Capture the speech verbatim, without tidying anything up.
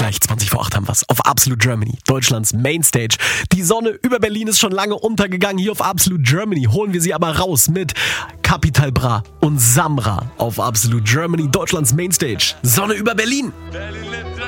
gleich, zwanzig vor acht haben wir's. Auf Absolute Germany, Deutschlands Mainstage. Die Sonne über Berlin ist schon lange untergegangen. Hier auf Absolute Germany holen wir sie aber raus mit Capital Bra und Samra auf Absolute Germany, Deutschlands Mainstage. Sonne über Berlin. Berlin.